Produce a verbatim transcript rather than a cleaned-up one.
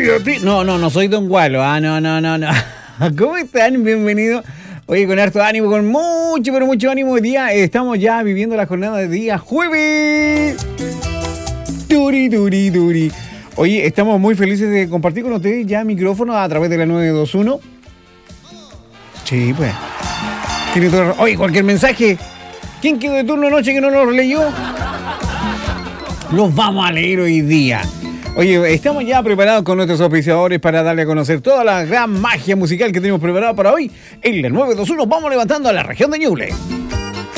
No, no, no soy Don Gualo. Ah, no, no, no, no. ¿Cómo están? Bienvenidos. Oye, con harto ánimo, con mucho, pero mucho ánimo hoy día. Estamos ya viviendo la jornada de día jueves. Duri, duri, duri. Oye, estamos muy felices de compartir con ustedes ya micrófono a través de la nueve dos uno. Sí, pues. Tiene todo... Oye, cualquier mensaje. ¿Quién quedó de turno anoche que no nos leyó? Los vamos a leer hoy día. Oye, estamos ya preparados con nuestros auspiciadores para darle a conocer toda la gran magia musical que tenemos preparada para hoy. En la nueve dos uno vamos levantando a la región de Ñuble.